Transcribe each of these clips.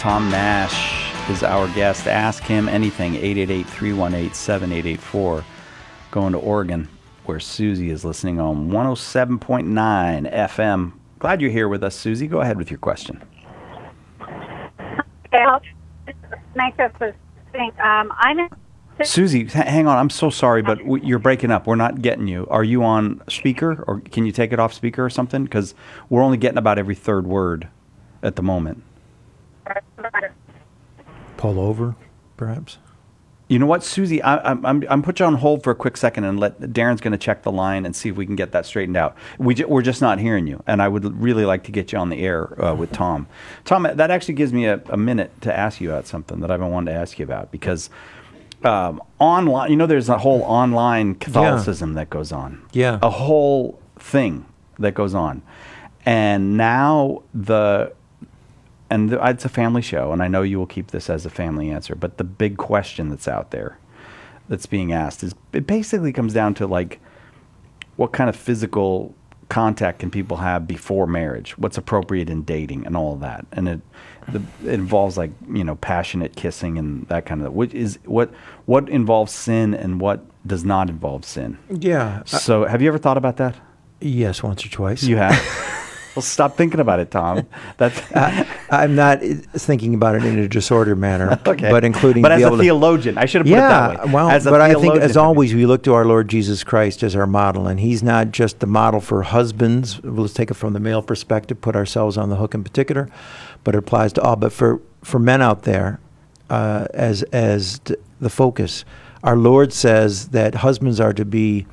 Tom Nash is our guest. Ask him anything. 888-318-7884. Going to Oregon, where Susie is listening on 107.9 FM. Glad you're here with us, Susie. Go ahead with your question. Okay, I'll make this a thing. Susie, hang on. I'm so sorry, but you're breaking up. We're not getting you. Are you on speaker, or can you take it off speaker or something? Because we're only getting about every third word at the moment. Pull over, perhaps. You know what, Susie? I'm put you on hold for a quick second, and Darren's going to check the line and see if we can get that straightened out. We're just not hearing you, and I would really like to get you on the air with Tom. Tom, that actually gives me a minute to ask you about something that I've been wanting to ask you about, because online, there's a whole online Catholicism that goes on. Yeah. A whole thing that goes on. And now it's a family show, and I know you will keep this as a family answer, but the big question that's out there that's being asked it basically comes down to, like, what kind of physical contact can people have before marriage? What's appropriate in dating and all of that? And it involves, like, passionate kissing and that kind of, what involves sin and what does not involve sin. Yeah. So have you ever thought about that? Yes, once or twice. You have? Well, stop thinking about it, Tom. I'm not thinking about it in a disordered manner, okay. But including. But as a theologian, I should have put it that way. Well, but I think, as always, we look to our Lord Jesus Christ as our model, and He's not just the model for husbands. Let's take it from the male perspective, put ourselves on the hook in particular, but it applies to all. But for men out there, as the focus, our Lord says that husbands are to be,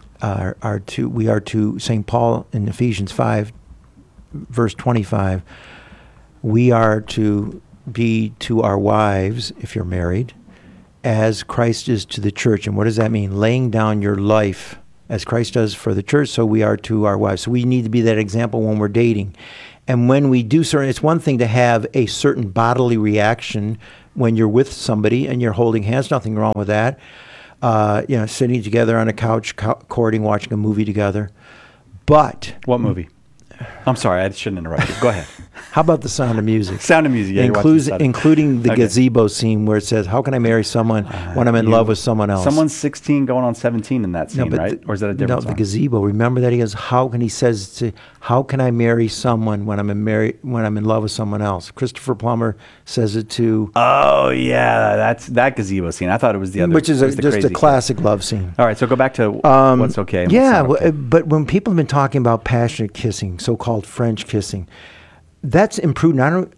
we are to, St. Paul in Ephesians 5. Verse 25, we are to be to our wives, if you're married, as Christ is to the church. And what does that mean? Laying down your life as Christ does for the church, so we are to our wives. So we need to be that example when we're dating. And when we do certain, it's one thing to have a certain bodily reaction when you're with somebody and you're holding hands, nothing wrong with that. Sitting together on a couch, courting, watching a movie together. But... What movie? I'm sorry, I shouldn't interrupt you. Go ahead. How about The Sound of Music? Sound of Music, yeah. Including the gazebo scene where it says, how can I marry someone when I'm in love with someone else? Someone's 16 going on 17 in that scene, right? Or is that a different song? The gazebo. Remember that? He goes, how can I marry someone when I'm in love with someone else? Christopher Plummer says it to... Oh, yeah, that's that gazebo scene. I thought it was the other. Which is just a classic love scene. All right, so go back to what's okay and what's not okay. But when people have been talking about passionate kissing, so-called French kissing, that's imprudent. I don't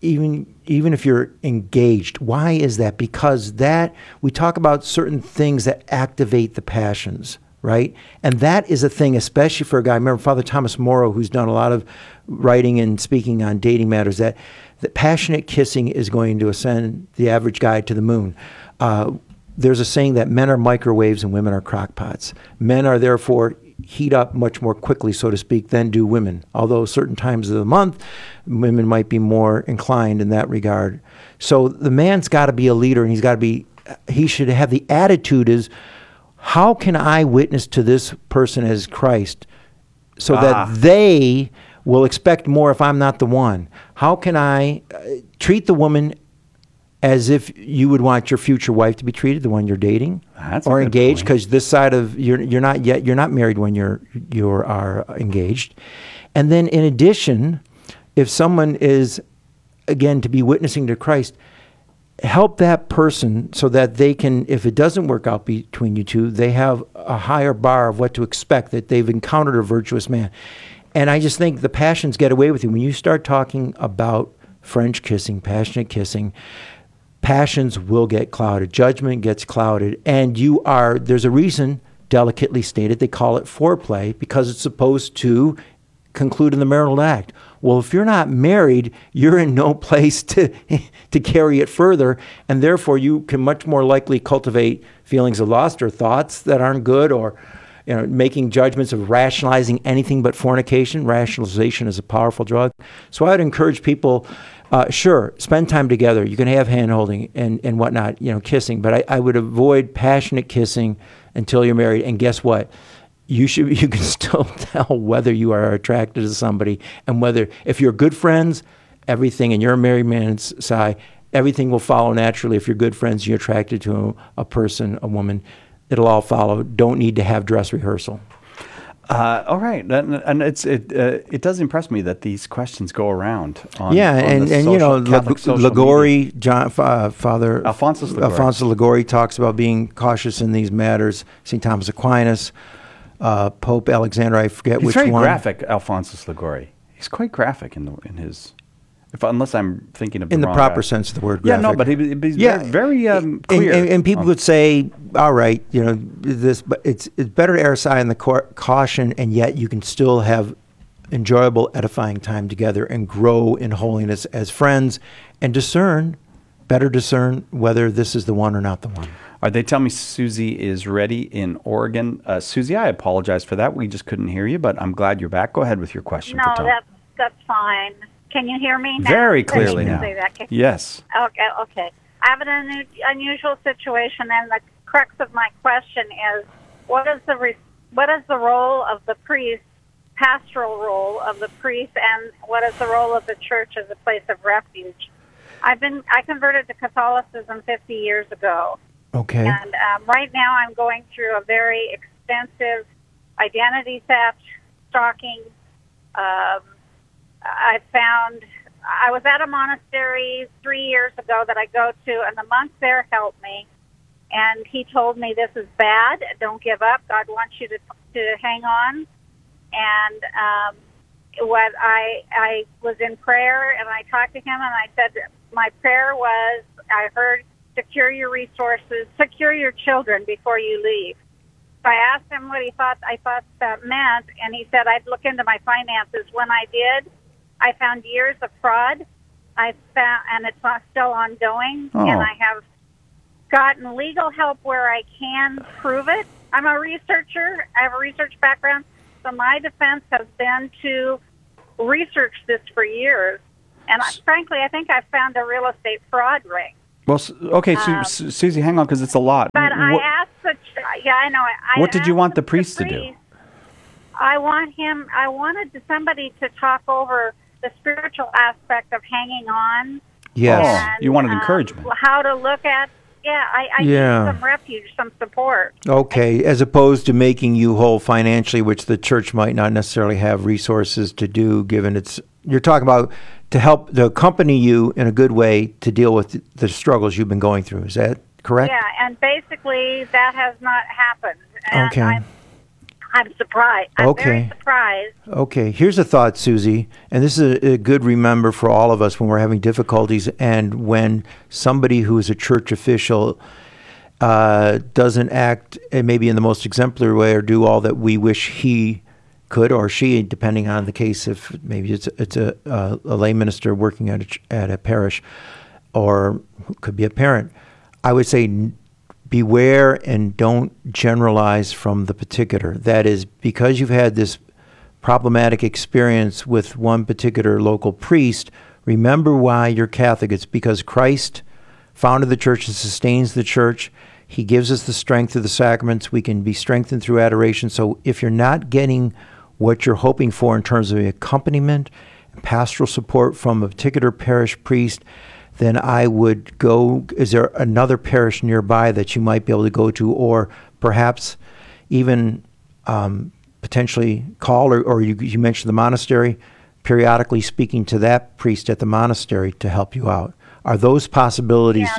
even if you're engaged. Why is that? Because we talk about certain things that activate the passions, right? And that is a thing, especially for a guy. I remember Father Thomas Morrow, who's done a lot of writing and speaking on dating matters, that passionate kissing is going to ascend the average guy to the moon. There's a saying that men are microwaves and women are crockpots. Men are therefore heat up much more quickly, so to speak, than do women. Although certain times of the month, women might be more inclined in that regard. So the man's got to be a leader, and he should have the attitude is, how can I witness to this person as Christ so that they will expect more if I'm not the one? How can I treat the woman as if you would want your future wife to be treated, the one you're dating or engaged? Because this side of you're not married when you are engaged. And then in addition, if someone is, again, to be witnessing to Christ, help that person so that they can, if it doesn't work out between you two, they have a higher bar of what to expect, that they've encountered a virtuous man. And I just think the passions get away with you. When you start talking about French kissing, passionate kissing, passions will get clouded. Judgment gets clouded. And there's a reason, delicately stated, they call it foreplay, because it's supposed to conclude in the marital act. Well, if you're not married, you're in no place to carry it further, and therefore you can much more likely cultivate feelings of lust or thoughts that aren't good, or making judgments of rationalizing anything but fornication. Rationalization is a powerful drug. So I would encourage people, sure, spend time together. You can have hand-holding and whatnot, kissing, but I would avoid passionate kissing until you're married. And guess what? You can still tell whether you are attracted to somebody, and whether, if you're good friends, everything, and you're a married man, Si, everything will follow naturally. If you're good friends, you're attracted to a person, a woman, it'll all follow. Don't need to have dress rehearsal. All right, and it does impress me that these questions go around. On, Yeah, on the and social, Catholic social media. Liguori, Father Alphonsus Liguori. Alfonso Liguori talks about being cautious in these matters. St. Thomas Aquinas, Pope Alexander, I forget He's which very one. graphic, Alphonsus Liguori. He's quite graphic in his, unless I'm thinking of the In the wrong proper guy. sense of the word Yeah, graphic. no, but he's Yeah, very clear. And people would say, all right, this, but it's better to err aside in the caution, and yet you can still have enjoyable, edifying time together and grow in holiness as friends and better discern whether this is the one or not the one. All right, they tell me Susie is ready in Oregon. Susie, I apologize for that. We just couldn't hear you, but I'm glad you're back. Go ahead with your question. No, for Tom. that's fine. Can you hear me now? Very I clearly can now. say that. Yes. Okay. I have an unusual situation, and the crux of my question is, what is the role of the priest, pastoral role of the priest, and what is the role of the church as a place of refuge? I converted to Catholicism 50 years ago. Okay. And right now I'm going through a very extensive identity theft, stalking. I was at a monastery 3 years ago that I go to, and the monk there helped me. And he told me, this is bad. Don't give up. God wants you to hang on. And what I was in prayer, and I talked to him, and I said, my prayer was, I heard, secure your resources, secure your children before you leave. So I asked him what I thought that meant, and he said I'd look into my finances. When I did, I found years of fraud. And it's still ongoing. Oh. And I have gotten legal help where I can prove it. I'm a researcher. I have a research background. So my defense has been to research this for years. And frankly, I think I found a real estate fraud ring. Well, okay, Susie, hang on, because it's a lot. But I asked I know. What did you want the priest to do? I wanted somebody to talk over the spiritual aspect of hanging on. Yes. And, you wanted encouragement. How to look at, I need some refuge, some support. Okay, as opposed to making you whole financially, which the church might not necessarily have resources to do, given you're talking about to accompany you in a good way to deal with the struggles you've been going through. Is that correct? Yeah, and basically that has not happened. And Okay. I'm surprised. I'm very surprised. Okay, here's a thought, Susie, and this is a good remember for all of us when we're having difficulties and when somebody who is a church official doesn't act maybe in the most exemplary way or do all that we wish he could or she, depending on the case, if maybe it's a lay minister working at a parish or could be a parent. I would say beware and don't generalize from the particular. That is, because you've had this problematic experience with one particular local priest, remember why you're Catholic. It's because Christ founded the church and sustains the church. He gives us the strength of the sacraments. We can be strengthened through adoration. So if you're not getting what you're hoping for in terms of accompaniment and pastoral support from a particular parish priest, then I would go, is there another parish nearby that you might be able to go to, or perhaps even potentially call, or you mentioned the monastery, periodically speaking to that priest at the monastery to help you out. Are those possibilities?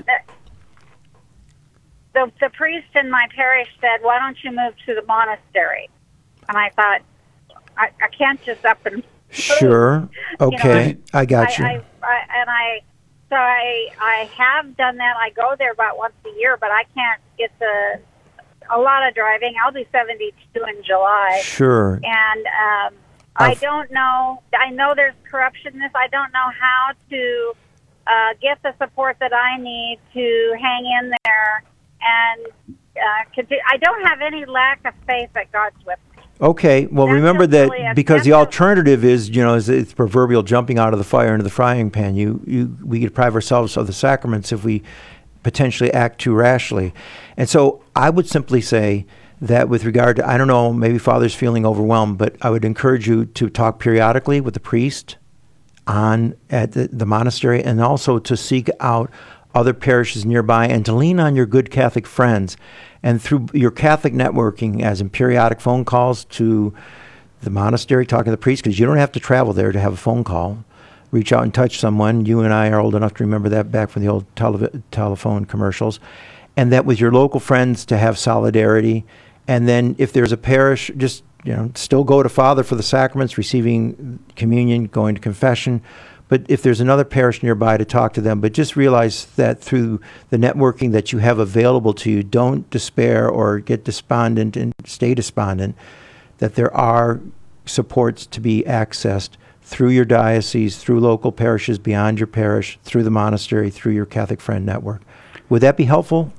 Yeah, the priest in my parish said, why don't you move to the monastery? And I thought, I can't just up and Sure. Okay. I got you. So I have done that. I go there about once a year, but I can't get a lot of driving. I'll be 72 in July. Sure. And I don't know. I know there's corruption in this. I don't know how to get the support that I need to hang in there. And I don't have any lack of faith that God's with me. Okay, well, That's remember just that really because the alternative is, it's proverbial jumping out of the fire into the frying pan. We deprive ourselves of the sacraments if we potentially act too rashly. And so I would simply say that with regard to, I don't know, maybe Father's feeling overwhelmed, but I would encourage you to talk periodically with the priest on at the monastery, and also to seek out other parishes nearby and to lean on your good Catholic friends. And through your Catholic networking, as in periodic phone calls to the monastery, talking to the priest, because you don't have to travel there to have a phone call. Reach out and touch someone. You and I are old enough to remember that back from the old telephone commercials. And that with your local friends to have solidarity. And then if there's a parish, just still go to Father for the sacraments, receiving communion, going to confession. But if there's another parish nearby, to talk to them. But just realize that through the networking that you have available to you, don't despair or get despondent and stay despondent, that there are supports to be accessed through your diocese, through local parishes, beyond your parish, through the monastery, through your Catholic friend network. Would that be helpful?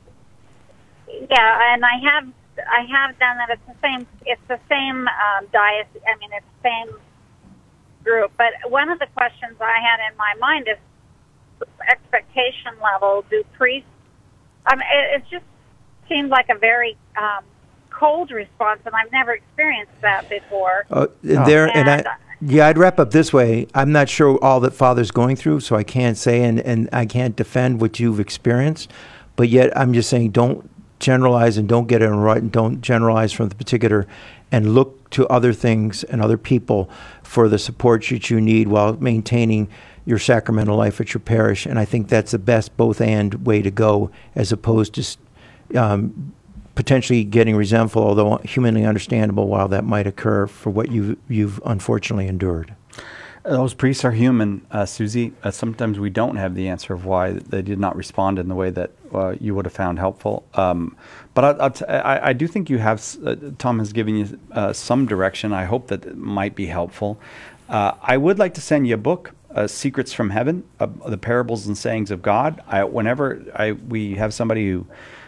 Yeah, and I have done that. It's the same diocese. I mean, it's the same group. But one of the questions I had in my mind is expectation level. Do priests? It just seemed like a very cold response, and I've never experienced that before. I'd wrap up this way. I'm not sure all that Father's going through, so I can't say, and I can't defend what you've experienced. But yet, I'm just saying, don't generalize and don't get it right, and don't generalize from the particular, and look to other things and other people for the support that you need while maintaining your sacramental life at your parish. And I think that's the best both and way to go, as opposed to potentially getting resentful, although humanly understandable, while that might occur for what you've unfortunately endured. Those priests are human, Susie. Sometimes we don't have the answer of why they did not respond in the way that you would have found helpful. But I do think you have, Tom has given you some direction. I hope that it might be helpful. I would like to send you a book, Secrets from Heaven, the Parables and Sayings of God. Whenever we have somebody who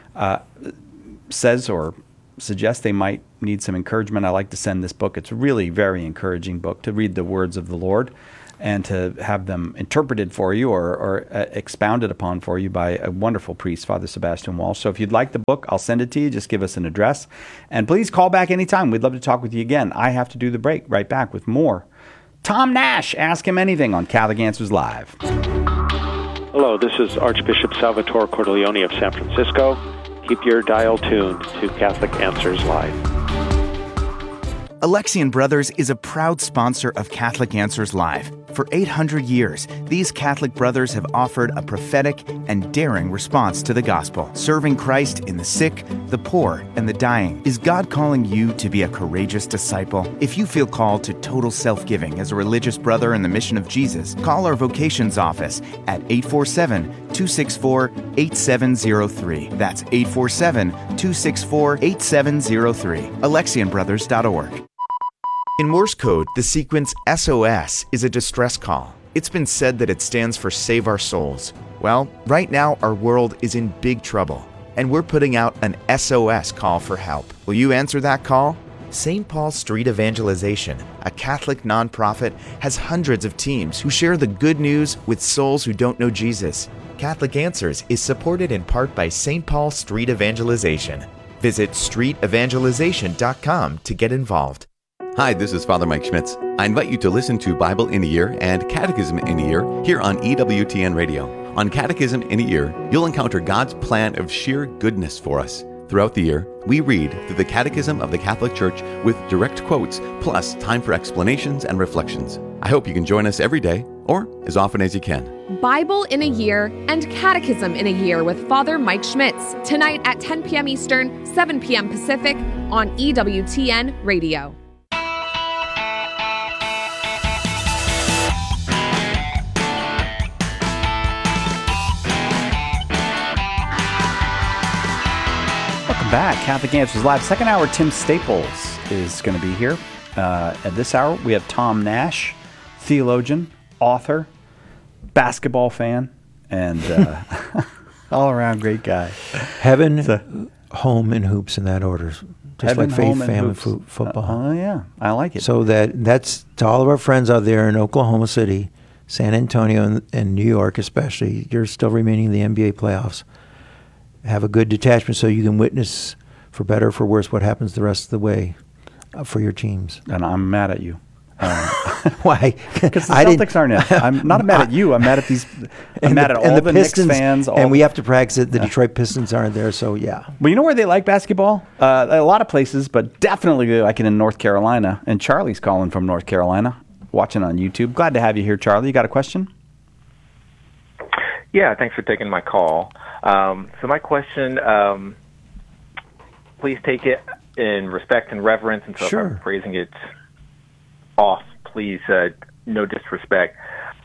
says or suggests they might need some encouragement, I like to send this book. It's a really very encouraging book to read the words of the Lord and to have them interpreted for you or expounded upon for you by a wonderful priest, Father Sebastian Walsh. So if you'd like the book, I'll send it to you. Just give us an address. And please call back anytime. We'd love to talk with you again. I have to do the break. Right back with more Tom Nash. Ask Him Anything on Catholic Answers Live. Hello, this is Archbishop Salvatore Cordileone of San Francisco. Keep your dial tuned to Catholic Answers Live. Alexian Brothers is a proud sponsor of Catholic Answers Live. For 800 years, these Catholic brothers have offered a prophetic and daring response to the gospel, serving Christ in the sick, the poor, and the dying. Is God calling you to be a courageous disciple? If you feel called to total self-giving as a religious brother in the mission of Jesus, call our vocations office at 847-264-8703. That's 847-264-8703. AlexianBrothers.org. In Morse code, the sequence SOS is a distress call. It's been said that it stands for Save Our Souls. Well, right now our world is in big trouble, and we're putting out an SOS call for help. Will you answer that call? St. Paul Street Evangelization, a Catholic nonprofit, has hundreds of teams who share the good news with souls who don't know Jesus. Catholic Answers is supported in part by St. Paul Street Evangelization. Visit streetevangelization.com to get involved. Hi, this is Father Mike Schmitz. I invite you to listen to Bible in a Year and Catechism in a Year here on EWTN Radio. On Catechism in a Year, you'll encounter God's plan of sheer goodness for us. Throughout the year, we read through the Catechism of the Catholic Church with direct quotes, plus time for explanations and reflections. I hope you can join us every day, or as often as you can. Bible in a Year and Catechism in a Year with Father Mike Schmitz, tonight at 10 p.m. Eastern, 7 p.m. Pacific on EWTN Radio. Back, Catholic Answers Live. Second hour, Tim Staples is going to be here. At this hour, we have Tom Nash, theologian, author, basketball fan, and all-around great guy. Heaven, home, and hoops in that order. Just heaven, like faith, home, and family, hoops. football. Oh, yeah. I like it. So that's to all of our friends out there in Oklahoma City, San Antonio, and New York especially. You're still remaining in the NBA playoffs. Have a good detachment so you can witness, for better or for worse, what happens the rest of the way for your teams. And I'm mad at you. Why? Because the Celtics aren't in. I'm not mad at you. I'm mad at these. I'm mad at all the Knicks fans. And we have to practice it. The Detroit Pistons aren't there, so yeah. Well, you know where they like basketball? A lot of places, but definitely they like it in North Carolina. And Charlie's calling from North Carolina, watching on YouTube. Glad to have you here, Charlie. You got a question? Yeah, thanks for taking my call. So my question, please take it in respect and reverence, and so Sure. if I'm phrasing it off, please, no disrespect.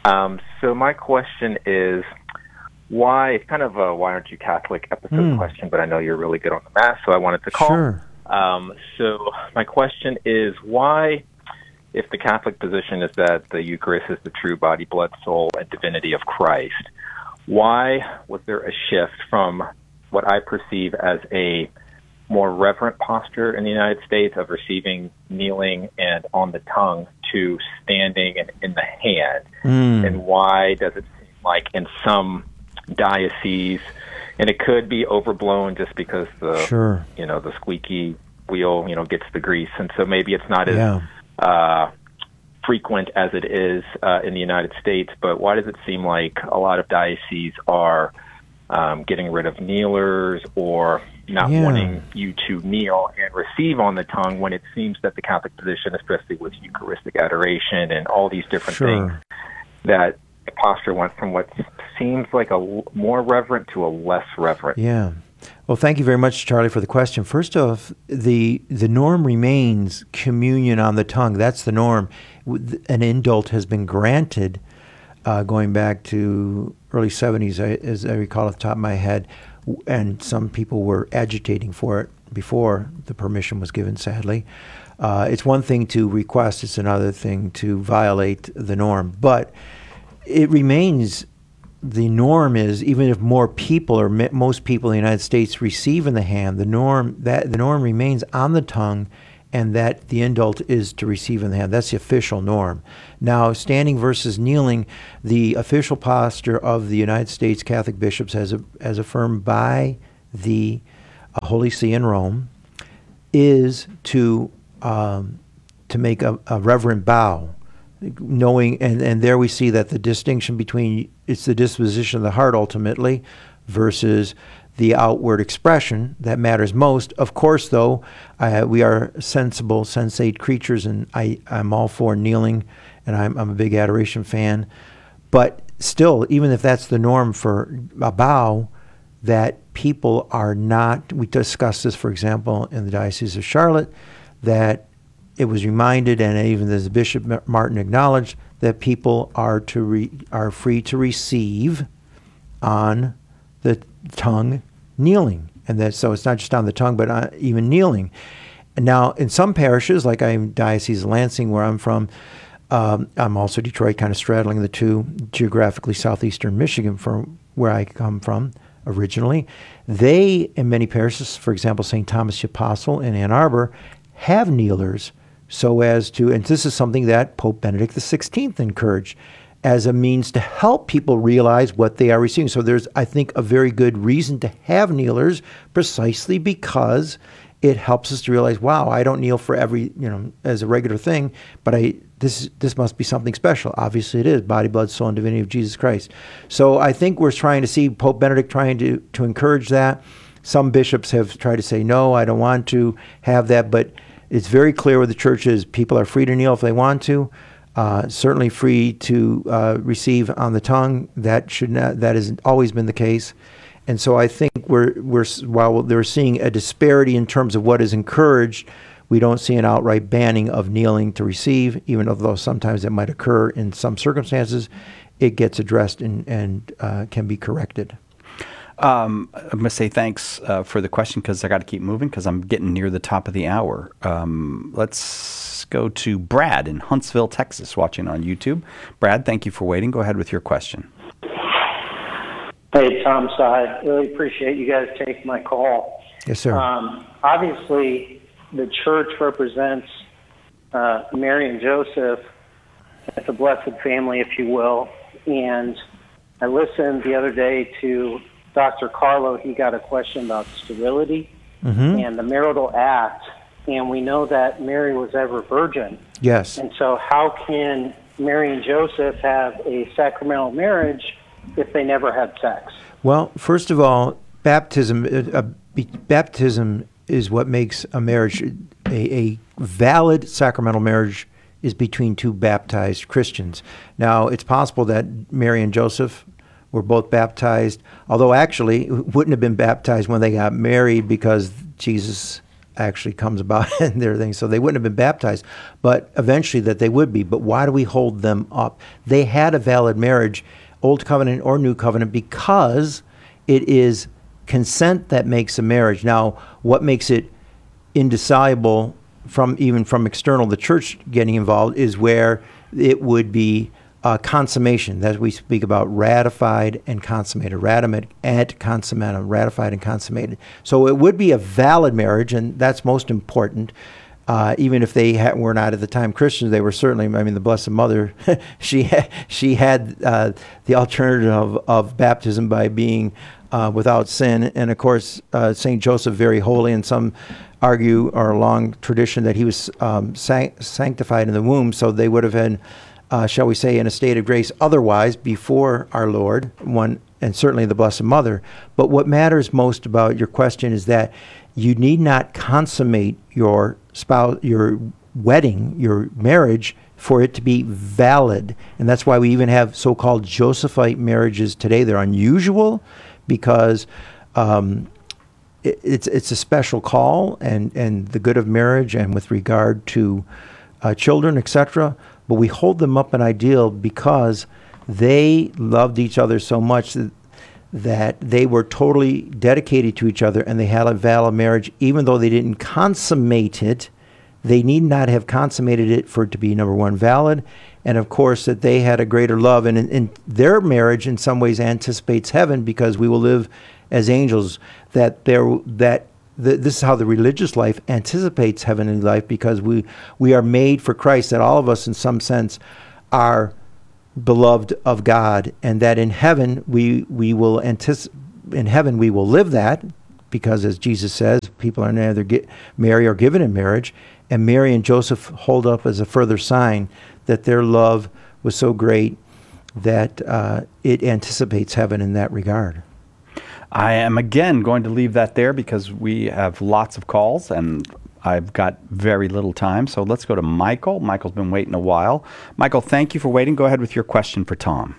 So my question is, why? It's kind of a "why aren't you Catholic" episode question, but I know you're really good on the Mass, so I wanted to call. Sure. So my question is, why, if the Catholic position is that the Eucharist is the true body, blood, soul, and divinity of Christ, why was there a shift from what I perceive as a more reverent posture in the United States of receiving, kneeling, and on the tongue to standing and in the hand? And why does it seem like in some dioceses, and it could be overblown just because the the squeaky wheel gets the grease, and so maybe it's not as frequent as it is in the United States, but why does it seem like a lot of dioceses are getting rid of kneelers or not wanting you to kneel and receive on the tongue, when it seems that the Catholic position, especially with Eucharistic adoration and all these different things, that the posture went from what seems like a more reverent to a less reverent? Yeah. Well, thank you very much, Charlie, for the question. First off, the norm remains communion on the tongue. That's the norm. An indult has been granted going back to early 70s, as I recall off the top of my head, and some people were agitating for it before the permission was given, sadly. It's one thing to request, it's another thing to violate the norm. But it remains, the norm is, even if more people or most people in the United States receive in the hand, the norm remains on the tongue, and that the indult is to receive in the hand. That's the official norm. Now, standing versus kneeling, the official posture of the United States Catholic bishops, as affirmed by the Holy See in Rome, is to make a reverent bow, knowing, and there we see that the distinction between, it's the disposition of the heart ultimately versus the outward expression that matters most. Of course, though, we are sensible, sensate creatures, and I'm all for kneeling, and I'm a big adoration fan. But still, even if that's the norm for a bow, that people are not, we discussed this, for example, in the Diocese of Charlotte, that it was reminded, and even as Bishop Martin acknowledged, that people are free to receive on the tongue kneeling, and that so it's not just on the tongue, but even kneeling. And now, in some parishes, like I'm Diocese of Lansing, where I'm from, I'm also Detroit, kind of straddling the two, geographically southeastern Michigan, from where I come from originally. They, in many parishes, for example, St. Thomas the Apostle in Ann Arbor, have kneelers, so as to, and this is something that Pope Benedict XVI encouraged, as a means to help people realize what they are receiving. So there's, I think, a very good reason to have kneelers, precisely because it helps us to realize, wow, I don't kneel for every, as a regular thing, but this must be something special. Obviously it is, body, blood, soul, and divinity of Jesus Christ. So I think we're trying to see Pope Benedict trying to encourage that. Some bishops have tried to say, no, I don't want to have that, but it's very clear where the church is. People are free to kneel if they want to. Certainly free to receive on the tongue. That has always been the case, and so I think we're while they're seeing a disparity in terms of what is encouraged, we don't see an outright banning of kneeling to receive, even though sometimes it might occur in some circumstances. It gets addressed and can be corrected. I'm going to say thanks for the question, because I got to keep moving because I'm getting near the top of the hour. Let's go to Brad in Huntsville, Texas, watching on YouTube. Brad, thank you for waiting. Go ahead with your question. Hey, Tom, I really appreciate you guys taking my call. Yes, sir. Obviously, the church represents Mary and Joseph as a blessed family, if you will. And I listened the other day to Dr. Carlo. He got a question about sterility and the marital act. And we know that Mary was ever virgin. Yes. And so how can Mary and Joseph have a sacramental marriage if they never had sex? Well, first of all, baptism is what makes a marriage a valid sacramental marriage is between two baptized Christians. Now, it's possible that Mary and Joseph were both baptized, although actually wouldn't have been baptized when they got married because Jesus actually comes about and everything, so they wouldn't have been baptized, but eventually that they would be. But why do we hold them up? They had a valid marriage, Old Covenant or New Covenant, because it is consent that makes a marriage. Now, what makes it indissoluble from external, the church getting involved, is where it would be consummation, that we speak about ratified and consummated, ratified and consummated. So it would be a valid marriage, and that's most important. Even if they were not at the time Christians, they were certainly. I mean, the Blessed Mother, she had the alternative of baptism by being without sin, and of course Saint Joseph, very holy, and some argue or a long tradition that he was sanctified in the womb, so they would have been, shall we say, in a state of grace otherwise before our Lord, and certainly the Blessed Mother. But what matters most about your question is that you need not consummate your wedding, your marriage, for it to be valid. And that's why we even have so-called Josephite marriages today. They're unusual because it's a special call and the good of marriage and with regard to children, etc. But we hold them up an ideal because they loved each other so much that they were totally dedicated to each other, and they had a valid marriage. Even though they didn't consummate it, they need not have consummated it for it to be, number one, valid, and of course that they had a greater love. And in their marriage in some ways anticipates heaven, because we will live as angels. This is how the religious life anticipates heavenly life, because we are made for Christ, that all of us in some sense are beloved of God, and that in heaven we will live that, because as Jesus says, people are neither married or given in marriage, and Mary and Joseph hold up as a further sign that their love was so great that it anticipates heaven in that regard. I am again going to leave that there because we have lots of calls and I've got very little time. So let's go to Michael. Michael's been waiting a while. Michael, thank you for waiting. Go ahead with your question for Tom.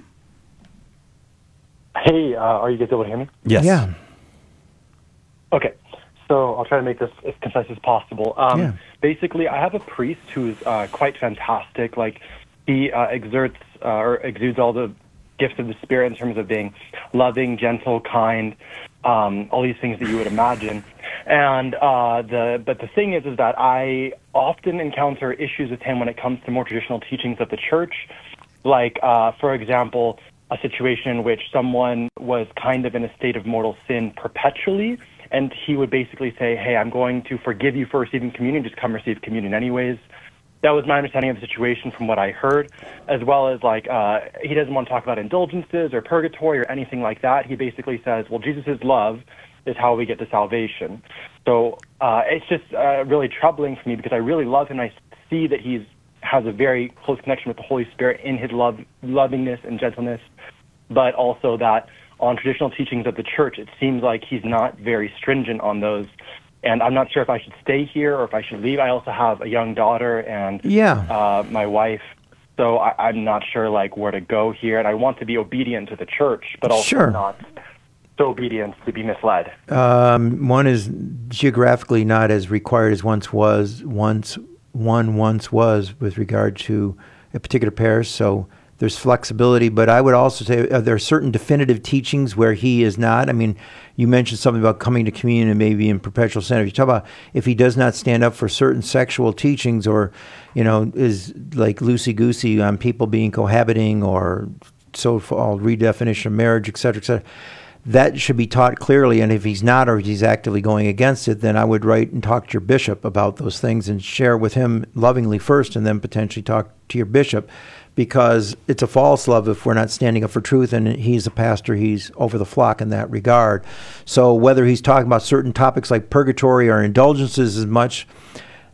Hey, are you guys able to hear me? Yes. Yeah. Okay. So I'll try to make this as concise as possible. Basically, I have a priest who's quite fantastic. Like, he exudes all the gifts of the Spirit in terms of being loving, gentle, kind, all these things that you would imagine. And but the thing is that I often encounter issues with him when it comes to more traditional teachings of the church. Like, for example, a situation in which someone was kind of in a state of mortal sin perpetually, and he would basically say, hey, I'm going to forgive you for receiving communion, just come receive communion anyways. That was my understanding of the situation from what I heard, as well as, like, he doesn't want to talk about indulgences or purgatory or anything like that. He basically says, well, Jesus' love is how we get to salvation. So it's just really troubling for me, because I really love him. I see that he has a very close connection with the Holy Spirit in his lovingness and gentleness, but also that on traditional teachings of the church, it seems like he's not very stringent on those. And I'm not sure if I should stay here or if I should leave. I also have a young daughter and my wife, so I'm not sure, like, where to go here. And I want to be obedient to the church, but also not so obedient to be misled. One is geographically not as required as once was with regard to a particular parish, so there's flexibility. But I would also say there are certain definitive teachings where he is not. I mean, you mentioned something about coming to communion and maybe in perpetual sin. If you talk about if he does not stand up for certain sexual teachings, or, you know, is like loosey-goosey on people being cohabiting, or so-called redefinition of marriage, et cetera, that should be taught clearly. And if he's not, or if he's actively going against it, then I would write and talk to your bishop about those things and share with him lovingly first, and then potentially talk to your bishop, because it's a false love if we're not standing up for truth, and he's a pastor, he's over the flock in that regard. So whether he's talking about certain topics like purgatory or indulgences as much,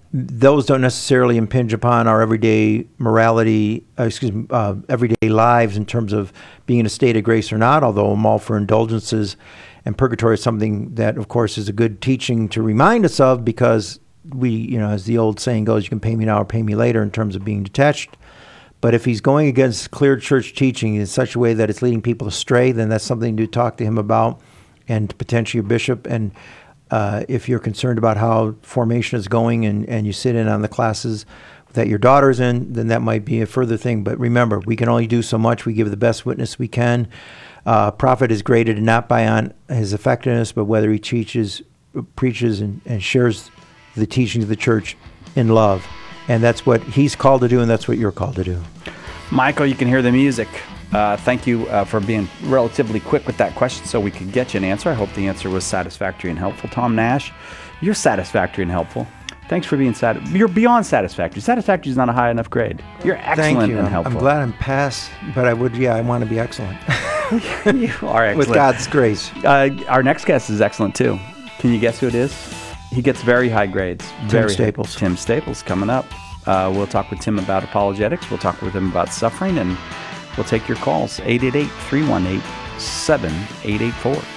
those don't necessarily impinge upon our everyday morality, everyday lives in terms of being in a state of grace or not, although I'm all for indulgences. And purgatory is something that, of course, is a good teaching to remind us of, because we, as the old saying goes, you can pay me now or pay me later in terms of being detached. But if he's going against clear church teaching in such a way that it's leading people astray, then that's something to talk to him about, and potentially your bishop. And if you're concerned about how formation is going and you sit in on the classes that your daughter's in, then that might be a further thing. But remember, we can only do so much. We give the best witness we can. Prophet is graded not by on his effectiveness, but whether he preaches, and shares the teachings of the church in love. And that's what he's called to do, and that's what you're called to do. Michael, you can hear the music. Thank you for being relatively quick with that question so we could get you an answer. I hope the answer was satisfactory and helpful. Tom Nash, you're satisfactory and helpful. Thanks for being you're beyond satisfactory. Satisfactory is not a high enough grade. You're excellent. Thank you. And helpful. I'm glad I'm past, but I want to be excellent. You are excellent. With God's grace. Our next guest is excellent too. Can you guess who it is? He gets very high grades. Tim Staples. Tim Staples coming up. We'll talk with Tim about apologetics. We'll talk with him about suffering, and we'll take your calls. 888-318-7884.